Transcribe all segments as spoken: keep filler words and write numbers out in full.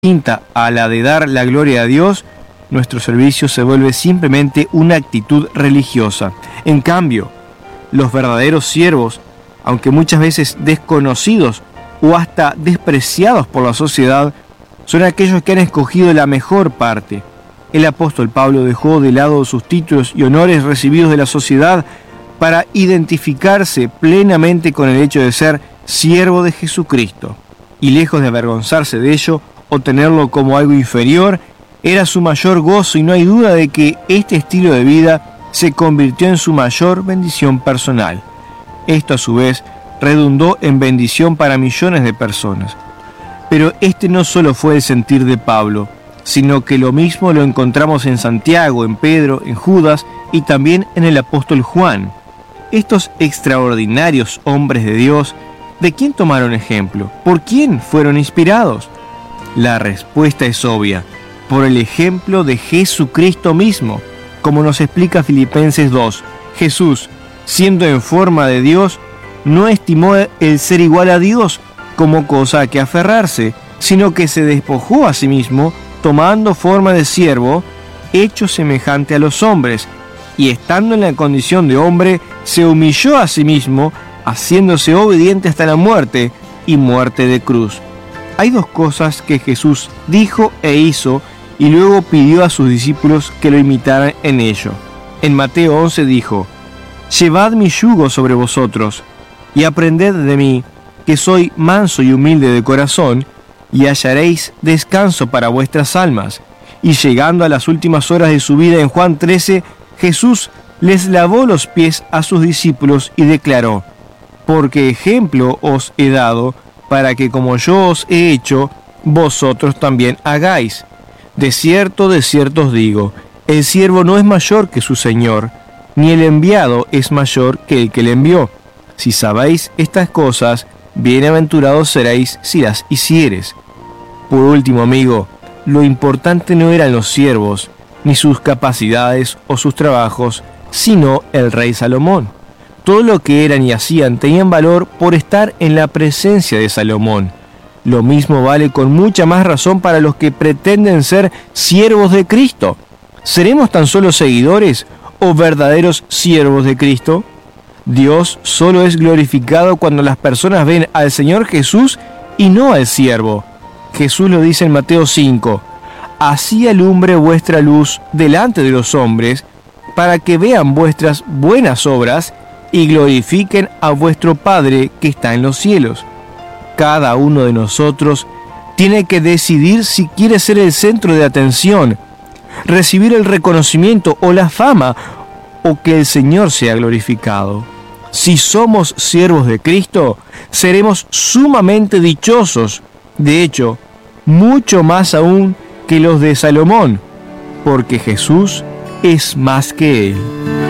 distinta a la de dar la gloria a Dios, nuestro servicio se vuelve simplemente una actitud religiosa. En cambio, los verdaderos siervos, aunque muchas veces desconocidos o hasta despreciados por la sociedad, son aquellos que han escogido la mejor parte. El apóstol Pablo dejó de lado sus títulos y honores recibidos de la sociedad para identificarse plenamente con el hecho de ser siervo de Jesucristo. Y lejos de avergonzarse de ello o tenerlo como algo inferior, era su mayor gozo, y no hay duda de que este estilo de vida se convirtió en su mayor bendición personal. Esto a su vez redundó en bendición para millones de personas. Pero este no solo fue el sentir de Pablo, sino que lo mismo lo encontramos en Santiago, en Pedro, en Judas y también en el apóstol Juan. Estos extraordinarios hombres de Dios, ¿de quién tomaron ejemplo? ¿Por quién fueron inspirados? La respuesta es obvia: por el ejemplo de Jesucristo mismo. Como nos explica Filipenses dos, Jesús, siendo en forma de Dios, no estimó el ser igual a Dios como cosa a que aferrarse, sino que se despojó a sí mismo, tomando forma de siervo, hecho semejante a los hombres, y estando en la condición de hombre, se humilló a sí mismo, haciéndose obediente hasta la muerte, y muerte de cruz. Hay dos cosas que Jesús dijo e hizo, y luego pidió a sus discípulos que lo imitaran en ello. En Mateo once dijo: «Llevad mi yugo sobre vosotros, y aprended de mí, que soy manso y humilde de corazón, y hallaréis descanso para vuestras almas». Y llegando a las últimas horas de su vida en Juan trece, Jesús les lavó los pies a sus discípulos y declaró: «Porque ejemplo os he dado, para que como yo os he hecho, vosotros también hagáis. De cierto, de cierto os digo, el siervo no es mayor que su señor, ni el enviado es mayor que el que le envió. Si sabéis estas cosas, bienaventurados seréis si las hicieres». Por último, amigo, lo importante no eran los siervos, ni sus capacidades o sus trabajos, sino el rey Salomón. Todo lo que eran y hacían tenían valor por estar en la presencia de Salomón. Lo mismo vale con mucha más razón para los que pretenden ser siervos de Cristo. ¿Seremos tan solo seguidores o verdaderos siervos de Cristo? Dios solo es glorificado cuando las personas ven al Señor Jesús y no al siervo. Jesús lo dice en Mateo cinco: «Así alumbre vuestra luz delante de los hombres, para que vean vuestras buenas obras y glorifiquen a vuestro Padre que está en los cielos». Cada uno de nosotros tiene que decidir si quiere ser el centro de atención, recibir el reconocimiento o la fama, o que el Señor sea glorificado. Si somos siervos de Cristo, seremos sumamente dichosos, de hecho, mucho más aún que los de Salomón, porque Jesús es más que Él.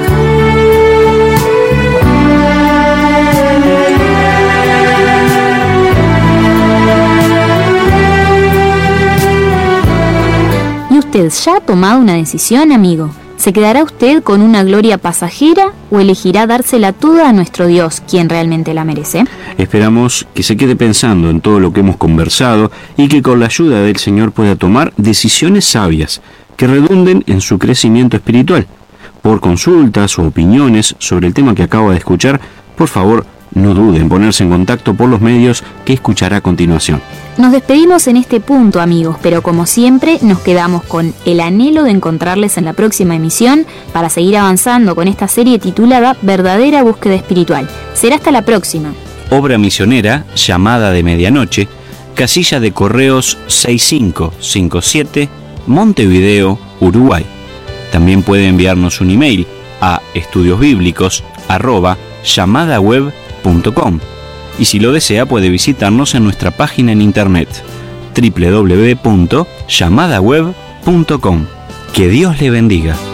¿Y usted ya ha tomado una decisión, amigo? ¿Se quedará usted con una gloria pasajera o elegirá dársela toda a nuestro Dios, quien realmente la merece? Esperamos que se quede pensando en todo lo que hemos conversado y que con la ayuda del Señor pueda tomar decisiones sabias que redunden en su crecimiento espiritual. Por consultas o opiniones sobre el tema que acaba de escuchar, por favor, no dude en ponerse en contacto por los medios que escuchará a continuación. Nos despedimos en este punto, amigos, pero como siempre nos quedamos con el anhelo de encontrarles en la próxima emisión para seguir avanzando con esta serie titulada Verdadera Búsqueda Espiritual. Será hasta la próxima. Obra misionera, Llamada de Medianoche, casilla de correos seis cinco cinco siete, Montevideo, Uruguay. También puede enviarnos un email a estudiosbíblicos arroba llamadaweb punto com, y si lo desea puede visitarnos en nuestra página en internet doble u doble u doble u punto llamadaweb punto com. Que Dios le bendiga.